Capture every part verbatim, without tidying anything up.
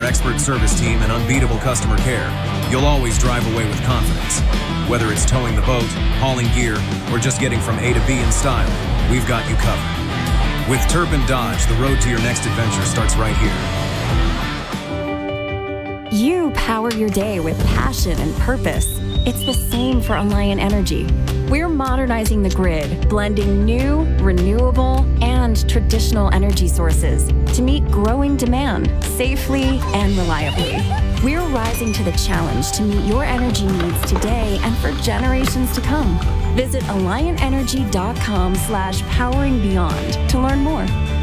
expert service team and unbeatable customer care, you'll always drive away with confidence. Whether it's towing the boat, hauling gear, or just getting from A to B in style, we've got you covered. With Turpin Dodge, the road to your next adventure starts right here. You power your day with passion and purpose. It's the same for Alliant Energy. We're modernizing the grid, blending new, renewable, and traditional energy sources to meet growing demand safely and reliably. We're rising to the challenge to meet your energy needs today and for generations to come. Visit alliant energy dot com slash powering beyond to learn more.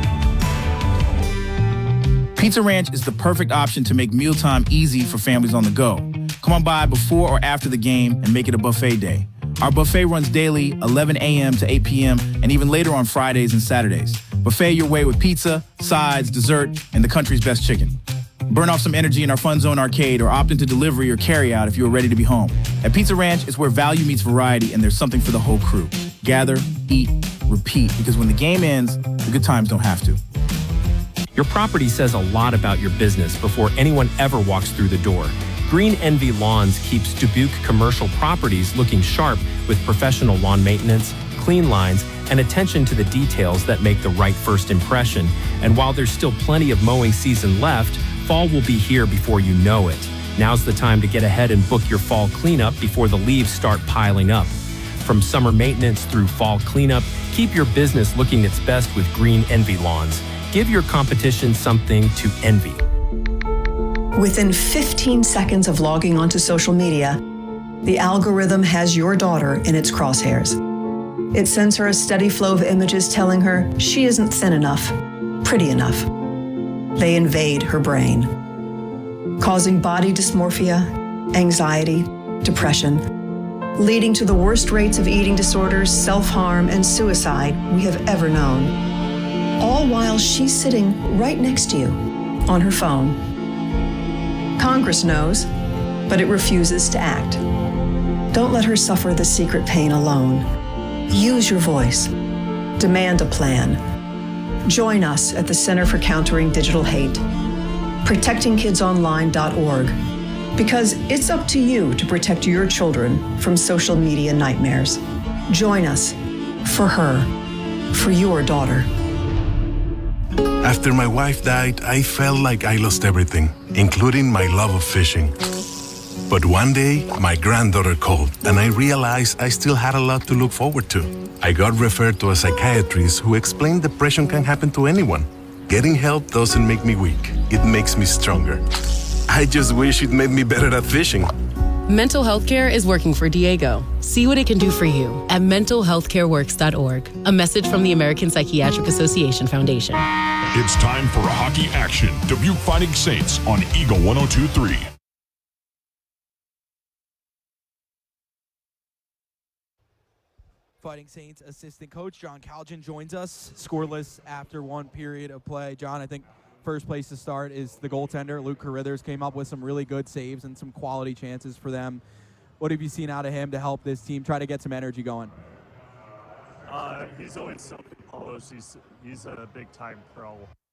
Pizza Ranch is the perfect option to make mealtime easy for families on the go. Come on by before or after the game and make it a buffet day. Our buffet runs daily, eleven a.m. to eight p.m., and even later on Fridays and Saturdays. Buffet your way with pizza, sides, dessert, and the country's best chicken. Burn off some energy in our Fun Zone arcade or opt into delivery or carryout if you are ready to be home. At Pizza Ranch, it's where value meets variety, and there's something for the whole crew. Gather, eat, repeat, because when the game ends, the good times don't have to. Your property says a lot about your business before anyone ever walks through the door. Green Envy Lawns keeps Dubuque commercial properties looking sharp with professional lawn maintenance, clean lines, and attention to the details that make the right first impression. And while there's still plenty of mowing season left, fall will be here before you know it. Now's the time to get ahead and book your fall cleanup before the leaves start piling up. From summer maintenance through fall cleanup, keep your business looking its best with Green Envy Lawns. Give your competition something to envy. Within fifteen seconds of logging onto social media, the algorithm has your daughter in its crosshairs. It sends her a steady flow of images telling her she isn't thin enough, pretty enough. They invade her brain, causing body dysmorphia, anxiety, depression, leading to the worst rates of eating disorders, self-harm, and suicide we have ever known. All while she's sitting right next to you on her phone. Congress knows, but it refuses to act. Don't let her suffer the secret pain alone. Use your voice. Demand a plan. Join us at the Center for Countering Digital Hate, protecting kids online dot org, because it's up to you to protect your children from social media nightmares. Join us for her, for your daughter. After my wife died, I felt like I lost everything, including my love of fishing. But one day, my granddaughter called, and I realized I still had a lot to look forward to. I got referred to a psychiatrist who explained depression can happen to anyone. Getting help doesn't make me weak. It makes me stronger. I just wish it made me better at fishing. Mental health care is working for Diego. See what it can do for you at mental health care works dot org. A message from the American Psychiatric Association Foundation. It's time for a hockey action. Dubuque Fighting Saints on Eagle one oh two point three. Fighting Saints assistant coach John Calgin joins us, scoreless after one period of play. John, I think first place to start is the goaltender. Luke Carithers came up with some really good saves and some quality chances for them. What have you seen out of him to help this team try to get some energy going? Uh, he's always something close. He's, he's a big-time pro.